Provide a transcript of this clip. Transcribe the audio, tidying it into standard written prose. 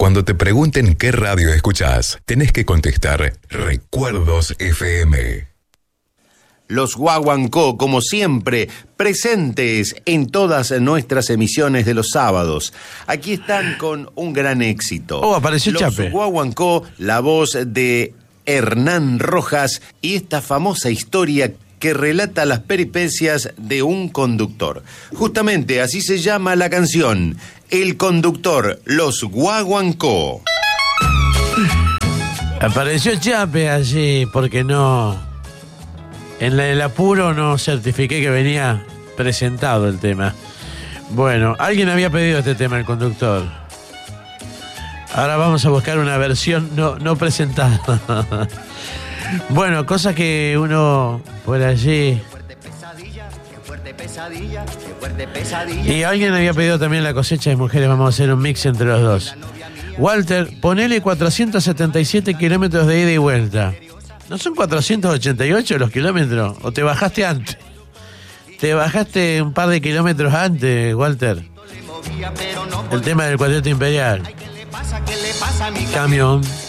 Cuando te pregunten qué radio escuchás, tenés que contestar Recuerdos FM. Los Guaguancó, como siempre, presentes en todas nuestras emisiones de los sábados. Aquí están con un gran éxito. Oh, apareció Chape. Los Guaguancó, la voz de Hernán Rojas y esta famosa historia que relata las peripecias de un conductor. Justamente así se llama la canción, El Conductor, Los Guaguancó. Apareció Chape allí porque no... En el apuro no certifiqué que venía presentado el tema. Bueno, alguien había pedido este tema, El Conductor. Ahora vamos a buscar una versión no presentada. Bueno, cosas que uno por allí... Y alguien había pedido también La Cosecha de Mujeres. Vamos a hacer un mix entre los dos. Walter, ponele 477 kilómetros de ida y vuelta. ¿No son 488 los kilómetros? ¿O te bajaste antes? Te bajaste un par de kilómetros antes, Walter. El tema del Cuarteto Imperial. Camión.